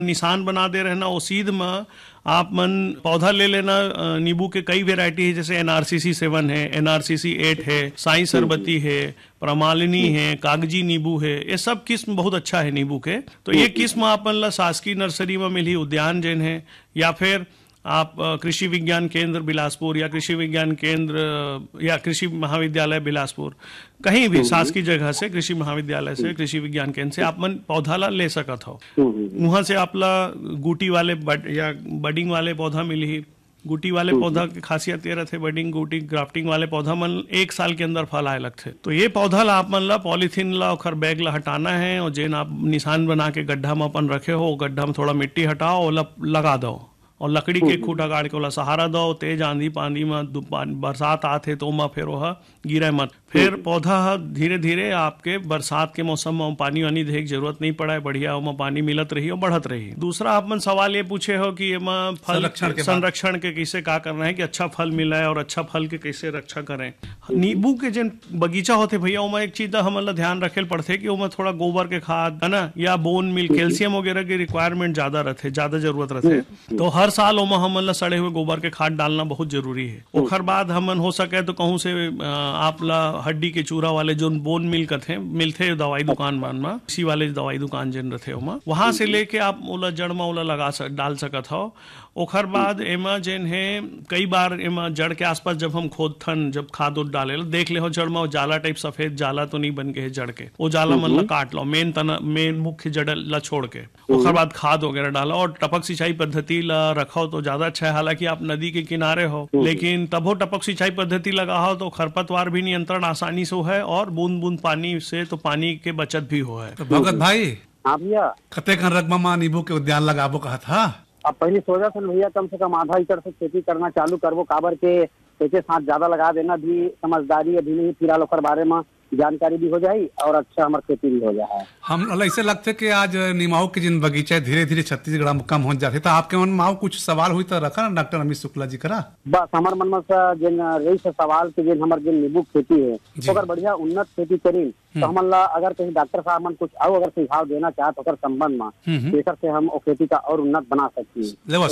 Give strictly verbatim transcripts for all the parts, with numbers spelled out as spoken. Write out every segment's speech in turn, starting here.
निशान बना दे रहना वो सीध में आप मन पौधा ले लेना। नींबू के कई वेराइटी है, जैसे एनआरसीसी सेवन है, एनआरसीसी एट है, साई सरबती है, प्रमालिनी है, कागजी नींबू है। ये सब किस्म बहुत अच्छा है नींबू के। तो ये किस्म आप मन ला शासकीय नर्सरी में मिली, उद्यान जैन है, या फिर आप कृषि विज्ञान केंद्र बिलासपुर या कृषि विज्ञान केंद्र या कृषि महाविद्यालय बिलासपुर, कहीं भी शासकीय जगह से, कृषि महाविद्यालय से, कृषि विज्ञान केंद्र से आप मन पौधा ला ले सकत हो। वहां से आप ला गुटी वाले बड, या बडिंग वाले पौधा मिली। गुटी वाले पौधा की खासियत ये रहते, बडिंग गुटी ग्राफ्टिंग वाले पौधा मन एक साल के अंदर फल आए लगते। तो ये पौधा ला आप मन ला पॉलीथीन ला और बैग ला हटाना है, और जेन आप निशान बना के गड्ढा में अपन रखे हो, गड्ढा में थोड़ा मिट्टी हटाओ और लगा दो, और लकड़ी के खूटा गाड़ के ओला सहारा दो। तेज आंधी पानी में बरसात आते तो ओमा फिर वह गिरे मत। फिर पौधा धीरे धीरे आपके बरसात के मौसम में पानी वानी देने की जरूरत नहीं पड़ा है, बढ़िया ओमा पानी मिलत रही और बढ़त रही। दूसरा आप मन सवाल ये पूछे हो कि एमा फल संरक्षण के कैसे का करना है कि अच्छा फल मिला है, और अच्छा फल के कैसे रक्षा करें। नींबू के जिन बगीचा होते भैया, ओमा एक चीज हमन ला ध्यान रखे पड़ते कि ओमा थोड़ा गोबर के खाद है ना, या बोन मिल कैल्शियम वगैरह की रिक्वायरमेंट ज्यादा रहते, ज्यादा जरूरत रहते। तो हर साल ओमा हमन ला सड़े हुए गोबर के खाद डालना बहुत जरूरी है। ओखर बाद हमन हो सके तो कहूँ से आप ला हड्डी के चूरा वाले जो बोन मिल करते मिलते दवाई दुकान में, इसी वाले दवाई दुकान जिन रहते ओमा, वहां से लेके आप ओला जड़ में ओला लगा सक, डाल सकत हो। ओखर बाद एमा जेन है कई बार एमा जड़ के आसपास जब हम खोदथन, जब खाद उद डाले देख ले हो जड़ में जाला टाइप सफेद जाला तो नहीं बन के है जड़ के, वो जाला मन ला काट लो, मेन तना मेन मुख्य जड़ ला छोड़ के। ओखर बाद खाद वगैरह डालो, और टपक सिंचाई पद्धति ला रखो तो ज्यादा अच्छा है। हालांकि आप नदी के किनारे हो, लेकिन तब हो टपक सिंचाई पद्धति लगा हो तो खरपतवार भी नियंत्रण आसानी से है, और बूंद बूंद पानी से तो पानी के बचत भी हो है। तो भगत भाई, हाँ भैया, कते कन रकबा में नींबू के उद्यान लगाबो कहा था? अब पहले सोचा था भैया कम से कम आधा एकड़ से खेती करना चालू करबो, काबर के एक साथ ज्यादा लगा देना भी समझदारी अभी नहीं, फिलहाल ओकर बारे में जानकारी भी हो जाए और अच्छा हमारी खेती भी हो जाए। हम ऐसे लगते कि आज नीमाऊ के जिन बगीचे धीरे धीरे छत्तीसगढ़ में कम हो जाते, तो आपके मन में कुछ सवाल हुई तो रखा ना डॉक्टर अमित शुक्ला जी करा। बस हमारे मन में जिन रही से सवाल के जिन हमारे जिन नींबू खेती है, तो अगर बढ़िया उन्नत खेती करी तो हम अगर कहीं डॉक्टर साहब मन कुछ और अगर सुझाव देना चाहत तो संबंध में बेहतर से हम खेती का और उन्नत बना सकती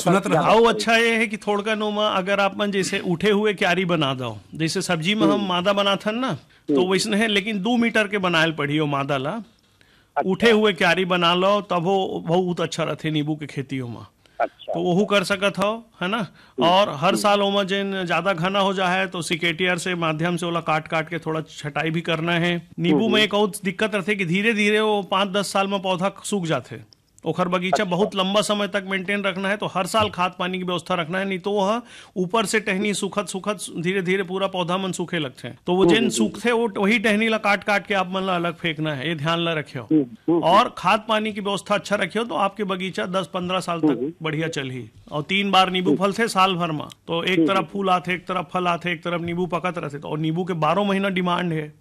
है। अच्छा ये है कि थोड़ा नो अगर आप मन जैसे उठे हुए क्यारी बना दो, जैसे सब्जी में हम मादा बनाथन ना, तो वैसने है, लेकिन दो मीटर के बनायल पड़ी मादा ला। अच्छा। उठे हुए क्यारी बना लो तब वो बहुत अच्छा रहते नींबू के खेती में। अच्छा। तो वो कर सकत हो, है ना। और हर साल ओमा जिन ज्यादा घना हो जाए तो सिकेटियर से माध्यम से ओला काट काट के थोड़ा छटाई भी करना है। नींबू में एक और दिक्कत रहती है कि धीरे धीरे वो पाँच दस साल में पौधा सूख जाते। ओखर बगीचा अच्छा। बहुत लंबा समय तक मेंटेन रखना है, तो हर साल खाद पानी की व्यवस्था रखना है, नहीं तो वह ऊपर से टहनी सुखत सुखत धीरे धीरे पूरा पौधा मन सूखे लगते हैं। तो वो जिन सूखते वो वही टहनी ला काट काट के आप मन ला अलग फेंकना है, ये ध्यान ला रखियो। और खाद पानी की व्यवस्था अच्छा रखियो तो आपके बगीचा दस पंद्रह साल तक बढ़िया चल ही। और तीन बार नींबू फल थे साल भर में, तो एक तरफ फूल आते, एक तरफ फल आते, एक तरफ नींबू पकत रहते। और नींबू के बारह महीना डिमांड है,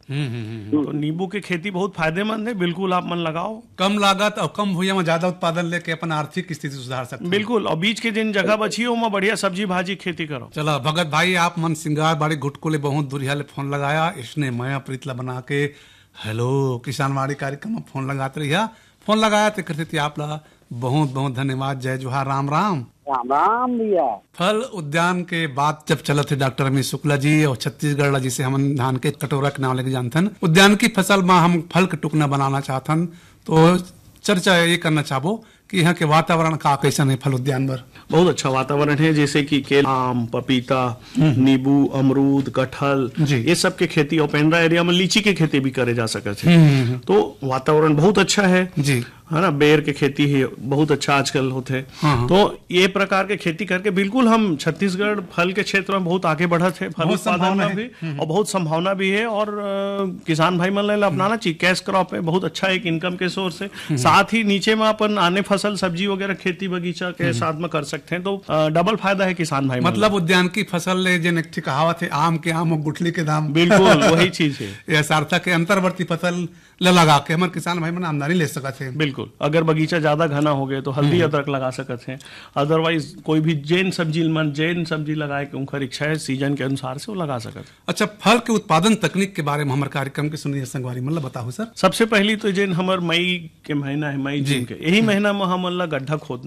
तो नींबू की खेती बहुत फायदेमंद है। बिल्कुल आप मन लगाओ, कम लागत और कम भूमि में ज्यादा उत्पादन लेके अपन आर्थिक स्थिति सुधार सकते हैं। बिल्कुल, और बीच के जिन जगह बची हो वहाँ बढ़िया सब्जी भाजी खेती करो। चलो भगत भाई, आप मन सिंगार बाड़ी घुटको ले बहुत दूरिया ले फोन लगाया, इसने माया प्रीतला बना के हेलो किसान बाड़ी कार्यक्रम में फोन लगाते रहिया। फोन लगाया तो करते थे आप ला बहुत बहुत धन्यवाद। जय जोहार, राम राम। राम राम भैया। फल उद्यान के बाद जब चले थे डॉक्टर अमित शुक्ला जी और छत्तीसगढ़ जिसे हम धान के कटोरा के नाम लेके जानथन, उद्यान की फसल में हम फल के टुकना बनाना चाहथन, तो चर्चा ये करना चाहबो कि यहाँ के वातावरण का कैसा है फल उद्यान पर? बहुत अच्छा वातावरण है, जैसे कि केल, आम, पपीता, नींबू, अमरूद, कटहल, ये सब के खेती, और पेंड्रा एरिया में लीची के खेती भी करे जा सकते हैं। तो वातावरण बहुत अच्छा है जी, है ना। बेर के खेती है बहुत अच्छा आजकल होते हैं। हाँ। तो ये प्रकार के खेती करके बिल्कुल हम छत्तीसगढ़ फल के क्षेत्र में बहुत आगे बढ़त है, फल उत्पादन में भी, और बहुत संभावना भी है। और किसान भाई मन अपनाना चाहिए, कैश क्रॉप है बहुत अच्छा एक इनकम के सोर्स है। साथ ही नीचे में अपन आने फसल सब्जी वगैरह खेती बगीचा के साथ में कर सकते हैं, तो डबल फायदा है किसान भाई। मतलब उद्यान की फसल ले जिन एक कहावत है, आम के आम और गुठली के दाम। बिल्कुल वही चीज है। यह सार्थक है, अंतर्वर्ती फसल लगा के हमारे किसान भाई मन आमदनी ले सकते हैं। बिल्कुल। बिल्कुल, अगर बगीचा ज्यादा घना हो गए तो हल्दी अदरक लगा सकते हैं। अदरवाइज कोई भी जैन सब्जी मन जैन सब्जी लगाए के उनका इच्छा है सीजन के अनुसार से वो लगा सकते। अच्छा, फल के उत्पादन तकनीक के बारे में हमारे कार्यक्रम के सुनिए संगवारी मतलब बताओ सर। सबसे पहली तो जैन हमार मई के महीना है, मई जून के, यही महीना में हम गड्ढा खोद